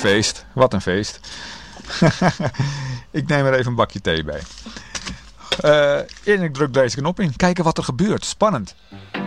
feest. Wat een feest. Ik neem er even een bakje thee bij. En ik druk deze knop in. Kijken wat er gebeurt. Spannend.